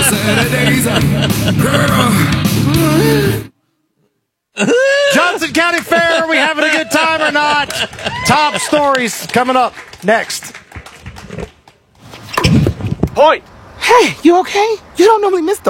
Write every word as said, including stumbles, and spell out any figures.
Saturdays. Johnson County Fair, are we having a good time or not? Top stories coming up next. Point. Hey, you okay? You don't normally miss the